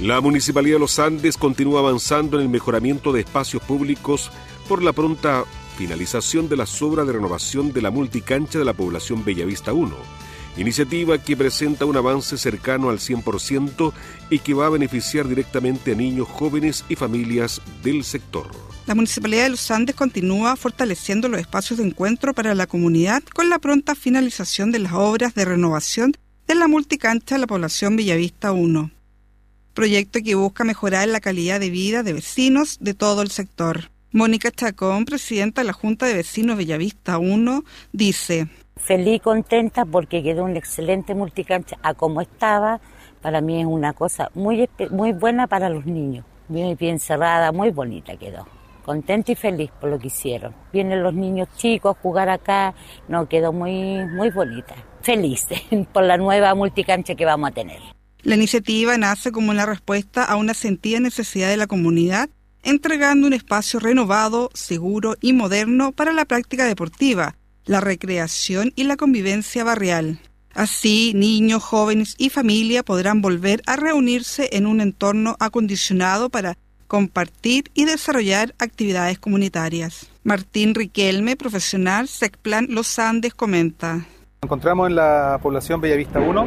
La Municipalidad de Los Andes continúa avanzando en el mejoramiento de espacios públicos por la pronta finalización de las obras de renovación de la multicancha de la población Bellavista 1, iniciativa que presenta un avance cercano al 100% y que va a beneficiar directamente a niños, jóvenes y familias del sector. La Municipalidad de Los Andes continúa fortaleciendo los espacios de encuentro para la comunidad con la pronta finalización de las obras de renovación de la multicancha de la población Bellavista 1, proyecto que busca mejorar la calidad de vida de vecinos de todo el sector. Mónica Chacón, presidenta de la Junta de Vecinos Bellavista 1, dice: feliz y contenta porque quedó una excelente multicancha a como estaba. Para mí es una cosa muy buena para los niños, bien cerrada, muy bonita quedó. Contenta y feliz por lo que hicieron. Vienen los niños chicos a jugar acá, no, quedó muy bonita. Feliz por la nueva multicancha que vamos a tener. La iniciativa nace como una respuesta a una sentida necesidad de la comunidad, entregando un espacio renovado, seguro y moderno para la práctica deportiva, la recreación y la convivencia barrial. Así, niños, jóvenes y familia podrán volver a reunirse en un entorno acondicionado para compartir y desarrollar actividades comunitarias. Martín Riquelme, profesional SECPLAN Los Andes, comenta: Nos encontramos en la población Bellavista 1,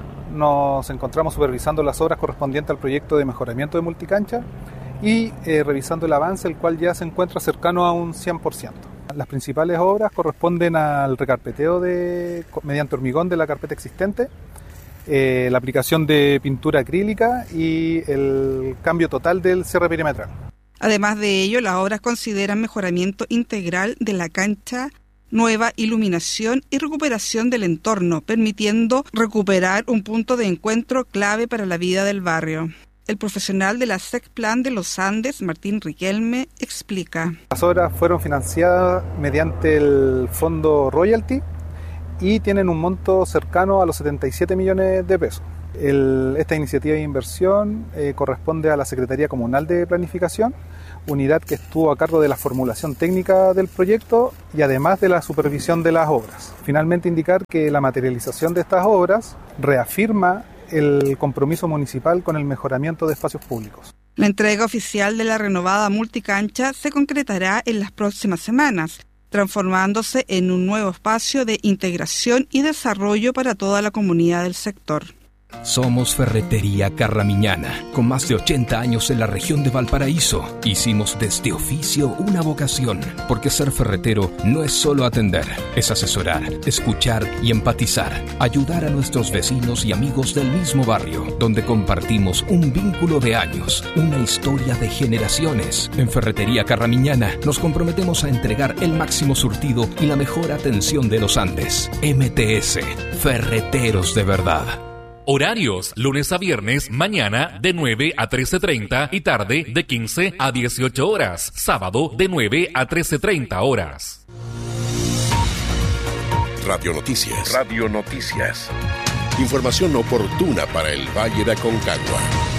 nos encontramos supervisando las obras correspondientes al proyecto de mejoramiento de multicancha y revisando el avance, el cual ya se encuentra cercano a un 100%. Las principales obras corresponden al recarpeteo mediante hormigón de la carpeta existente, la aplicación de pintura acrílica y el cambio total del cierre perimetral. Además de ello, las obras consideran mejoramiento integral de la cancha, nueva iluminación y recuperación del entorno, permitiendo recuperar un punto de encuentro clave para la vida del barrio. El profesional de la SECPLAN de Los Andes, Martín Riquelme, explica: las obras fueron financiadas mediante el fondo Royalty y tienen un monto cercano a los 77 millones de pesos. Esta iniciativa de inversión corresponde a la Secretaría Comunal de Planificación, unidad que estuvo a cargo de la formulación técnica del proyecto y además de la supervisión de las obras. Finalmente, indicar que la materialización de estas obras reafirma el compromiso municipal con el mejoramiento de espacios públicos. La entrega oficial de la renovada multicancha se concretará en las próximas semanas, transformándose en un nuevo espacio de integración y desarrollo para toda la comunidad del sector. Somos Ferretería Carramiñana, con más de 80 años en la región de Valparaíso. Hicimos de este oficio una vocación, porque ser ferretero no es solo atender, es asesorar, escuchar y empatizar, ayudar a nuestros vecinos y amigos del mismo barrio, donde compartimos un vínculo de años, una historia de generaciones. En Ferretería Carramiñana nos comprometemos a entregar el máximo surtido y la mejor atención de los Andes. MTS, Ferreteros de verdad. Horarios: lunes a viernes, mañana de 9 a 13:30 y tarde de 15 a 18 horas. Sábado de 9 a 13:30 horas. Radio Noticias. Radio Noticias. Información oportuna para el Valle de Aconcagua.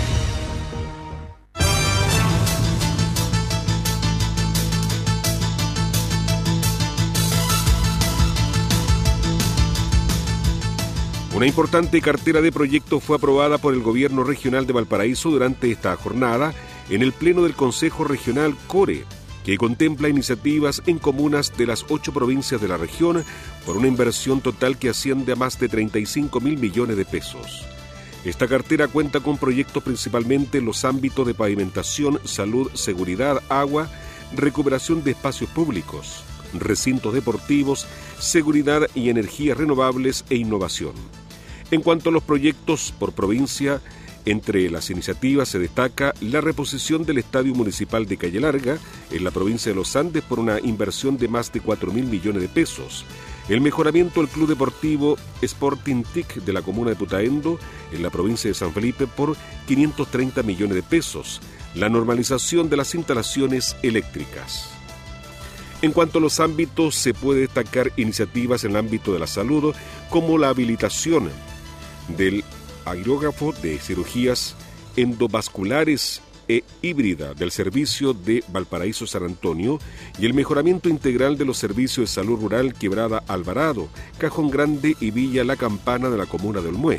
Una importante cartera de proyectos fue aprobada por el Gobierno Regional de Valparaíso durante esta jornada en el Pleno del Consejo Regional CORE, que contempla iniciativas en comunas de las 8 provincias de la región por una inversión total que asciende a más de 35.000 millones de pesos. Esta cartera cuenta con proyectos principalmente en los ámbitos de pavimentación, salud, seguridad, agua, recuperación de espacios públicos, recintos deportivos, seguridad y energías renovables e innovación. En cuanto a los proyectos por provincia, entre las iniciativas se destaca la reposición del Estadio Municipal de Calle Larga en la provincia de Los Andes por una inversión de más de 4.000 millones de pesos, el mejoramiento del Club Deportivo Sporting TIC de la comuna de Putaendo en la provincia de San Felipe por 530 millones de pesos, la normalización de las instalaciones eléctricas. En cuanto a los ámbitos, se puede destacar iniciativas en el ámbito de la salud, como la habilitación del aerógrafo de cirugías endovasculares e híbrida del servicio de Valparaíso San Antonio y el mejoramiento integral de los servicios de salud rural Quebrada Alvarado, Cajón Grande y Villa La Campana de la comuna de Olmué,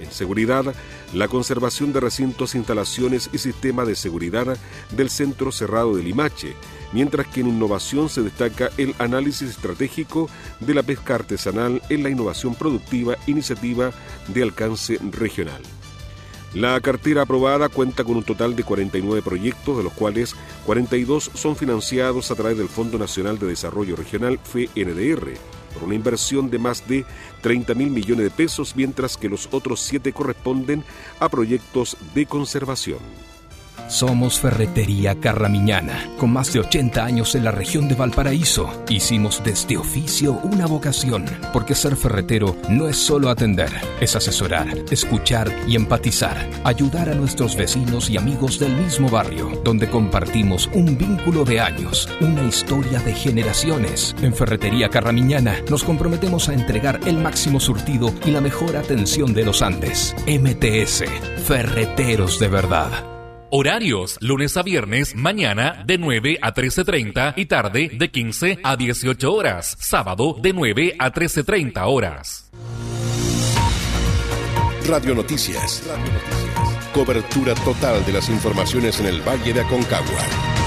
En seguridad, la conservación de recintos, instalaciones y sistema de seguridad del Centro Cerrado de Limache, mientras que en innovación se destaca el análisis estratégico de la pesca artesanal en la innovación productiva, iniciativa de alcance regional. La cartera aprobada cuenta con un total de 49 proyectos, de los cuales 42 son financiados a través del Fondo Nacional de Desarrollo Regional, FNDR, por una inversión de más de 30.000 millones de pesos, mientras que los otros 7 corresponden a proyectos de conservación. Somos Ferretería Carramiñana, con más de 80 años en la región de Valparaíso. Hicimos de este oficio una vocación, porque ser ferretero no es solo atender, es asesorar, escuchar y empatizar, ayudar a nuestros vecinos y amigos del mismo barrio, donde compartimos un vínculo de años, una historia de generaciones. En Ferretería Carramiñana nos comprometemos a entregar el máximo surtido y la mejor atención de los Andes. MTS, Ferreteros de verdad. Horarios, lunes a viernes, mañana de 9 a 13:30 y tarde de 15 a 18 horas. Sábado de 9 a 13:30 horas. Radio Noticias. Cobertura total de las informaciones en el Valle de Aconcagua.